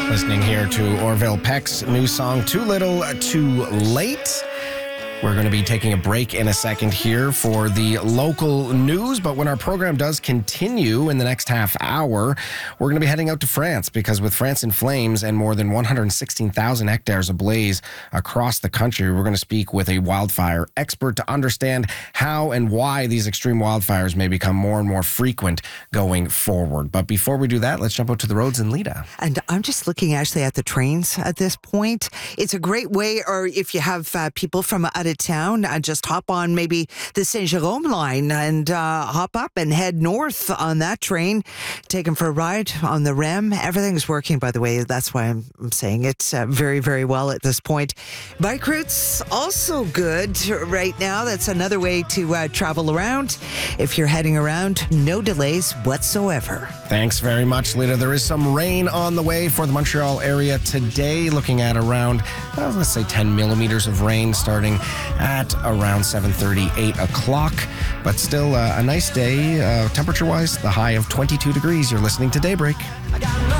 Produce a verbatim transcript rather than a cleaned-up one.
Listening here to Orville Peck's new song, Too Little, Too Late. We're going to be taking a break in a second here for the local news, but when our program does continue in the next half hour, we're going to be heading out to France, because with France in flames and more than one hundred sixteen thousand hectares ablaze across the country, we're going to speak with a wildfire expert to understand how and why these extreme wildfires may become more and more frequent going forward. But before we do that, let's jump out to the roads in Lita. And I'm just looking actually at the trains at this point. It's a great way, or if you have uh, people from out of town, uh, just hop on maybe the Saint Jerome line and uh, hop up and head north on that train. Take them for a ride on the R E M. Everything's working, by the way. That's why I'm, I'm saying it's uh, very, very well at this point. Bike routes also good right now. That's another way to uh, travel around. If you're heading around, no delays whatsoever. Thanks very much, Lita. There is some rain on the way for the Montreal area today, looking at around, well, let's say ten millimeters of rain starting at around seven thirty, eight o'clock. But still uh, a nice day, uh, temperature-wise, the high of twenty-two degrees. You're listening to Daybreak.